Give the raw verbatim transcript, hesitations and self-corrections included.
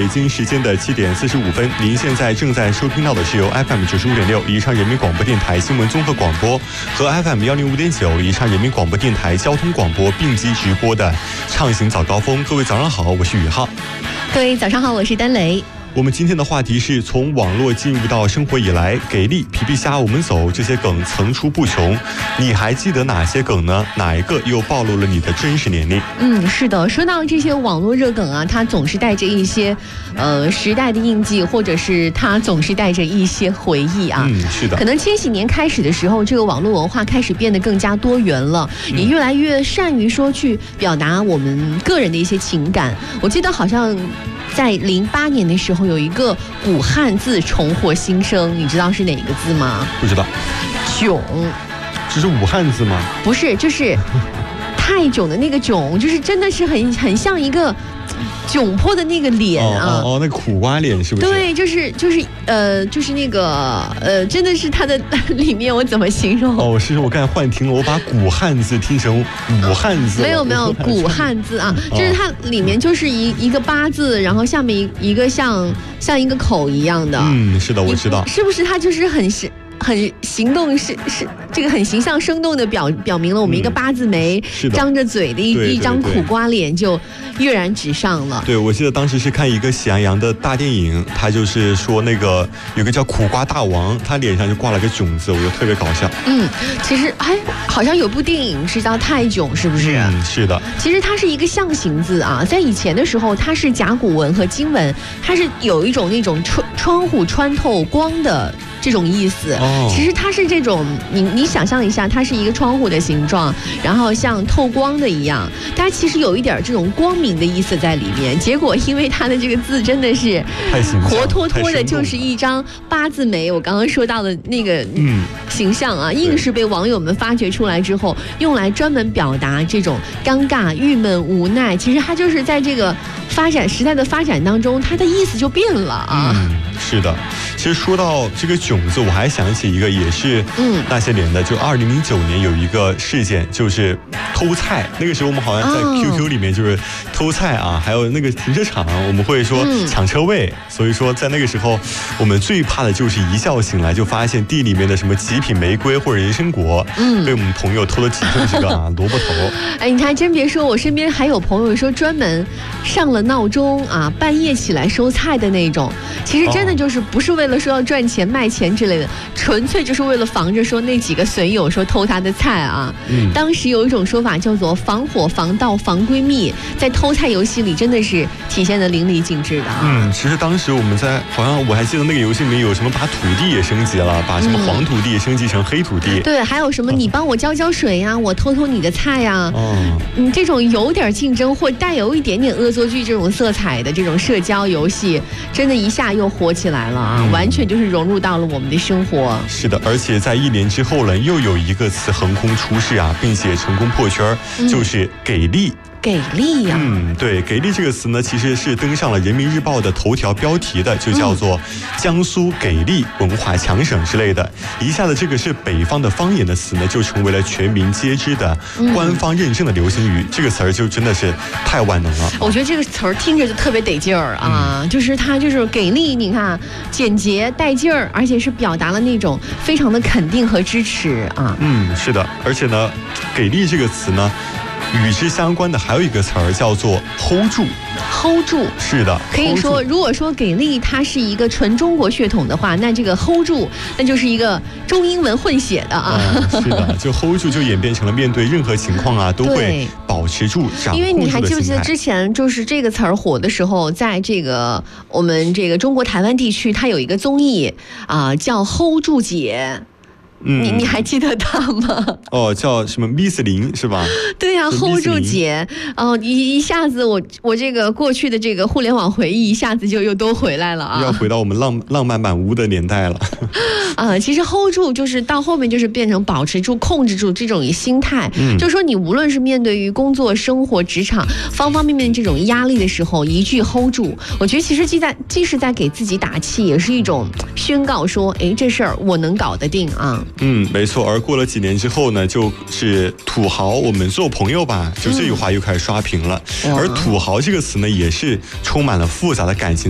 北京时间的七点四十五分，您现在正在收听到的是由 F M 九十五点六宜昌人民广播电台新闻综合广播和 F M 幺零五点九宜昌人民广播电台交通广播并机直播的畅行早高峰。各位早上好，我是宇浩。 各位早上好，我是丹雷。 我们今天的话题是从网络进入到生活以来，给力、皮皮虾、我们走这些梗层出不穷，你还记得哪些梗呢？哪一个又暴露了你的真实年龄？ 嗯，是的，说到这些网络热梗啊，它总是带着一些呃时代的印记，或者是它总是带着一些回忆啊。 嗯，是的。 可能千禧年开始的时候，这个网络文化开始变得更加多元了，嗯、也越来越善于说去表达我们个人的一些情感。我记得好像在零八年的时候，有一个古汉字重获新生，你知道是哪个字吗？ 不知道。 囧。 这是武汉字吗？ 不是，就是泰囧的那个囧，就是真的是很很像一个窘迫的那个脸啊。 哦 哦, 哦，那个苦瓜脸是不是？ 对，就是就是呃，就是那个呃，真的是它的里面我怎么形容？ 哦，是我刚才幻听了，我把古汉字听成武汉字。 没有没有，古汉字啊，就是它里面就是一一个八字，然后下面一一个像像一个口一样的。 嗯，是的，我知道。 是不是它就是很是？很行动是是这个很形象生动的表表明了我们一个八字眉、嗯、张着嘴的一一张苦瓜脸就跃然纸上了。 对，我记得当时是看一个喜羊羊的大电影，他就是说那个有个叫苦瓜大王，他脸上就挂了个囧字，我觉得特别搞笑。 嗯，其实哎，好像有部电影是叫泰囧，是不是？ 嗯，是的。 其实它是一个象形字啊，在以前的时候，它是甲骨文和金文，它是有一种那种窗窗户穿透光的这种意思。哦，其实它是这种，你你想象一下，它是一个窗户的形状，然后像透光的一样，它其实有一点这种光明的意思在里面。结果因为它的这个字真的是活脱脱的，就是一张八字眉，我刚刚说到的那个形象啊，硬是被网友们发掘出来之后，用来专门表达这种尴尬、郁闷、无奈。其实它就是在这个发展时代的发展当中，它的意思就变了啊。 嗯，是的。其实说到这个囧字，我还想起一个也是嗯那些年的，就二零零九年有一个事件，就是偷菜。那个时候我们好像在 Q Q 里面就是偷菜啊，还有那个停车场我们会说抢车位。所以说在那个时候我们最怕的就是一觉醒来就发现地里面的什么极品玫瑰或者人参果嗯被我们朋友偷了几根这个啊萝卜头。 哎，你还真别说，我身边还有朋友说专门上了闹钟啊，半夜起来收菜的那种。其实真的就是不是为了说要赚钱卖钱之类的，纯粹就是为了防着说那几个损友说偷他的菜啊。嗯，当时有一种说法叫做防火防盗防闺蜜，在偷菜游戏里真的是体现的淋漓尽致的啊。 嗯，其实当时我们在好像我还记得那个游戏里面有什么把土地也升级了，把什么黄土地升级成黑土地。嗯、 对，还有什么你帮我浇浇水呀、啊，我偷偷你的菜呀、啊。哦，嗯，这种有点竞争或带有一点点恶作剧这种色彩的这种社交游戏，真的一下又火起来了啊！嗯、完全就是融入到了我们的生活。 是的，而且在一年之后呢，又有一个词横空出世啊，并且成功破圈，嗯、就是给力。 给力呀、啊！ 嗯，对，给力这个词呢，其实是登上了人民日报的头条标题的，就叫做江苏给力文化强省之类的。一下子这个是北方的方言的词呢，就成为了全民皆知的官方认证的流行语。嗯、这个词儿就真的是太万能了。 我觉得这个词儿听着就特别得劲儿啊，嗯、就是它就是给力，你看简洁带劲儿，而且是表达了那种非常的肯定和支持啊。 嗯，是的，而且呢，给力这个词呢。与之相关的还有一个词儿叫做 hold 住 hold 住是的， 可以说如果说给力它是一个纯中国血统的话，那这个 hold 住那就是一个中英文混血的啊、 嗯、是的，就 hold 住就演变成了面对任何情况啊都会保持住掌控住的心态。 因为你还记不记得之前就是这个词儿火的时候，在这个我们这个中国台湾地区它有一个综艺啊、呃、叫 hold 住姐。嗯、你你还记得他吗？ 哦，叫什么 Miss 林是吧？ 对呀、啊、，hold 住姐，哦，一一下子我我这个过去的这个互联网回忆一下子就又都回来了啊！ 要回到我们浪浪漫满屋的年代了。 啊、呃，其实 hold 住就是到后面就是变成保持住、控制住这种心态，嗯，就是说你无论是面对于工作、生活、职场方方面面这种压力的时候，一句 hold 住，我觉得其实既在既是在给自己打气，也是一种宣告说，哎，这事儿我能搞得定啊。 嗯，没错。而过了几年之后呢，就是土豪，我们做朋友吧，就这句话又开始刷屏了。嗯、而土豪这个词呢，也是充满了复杂的感情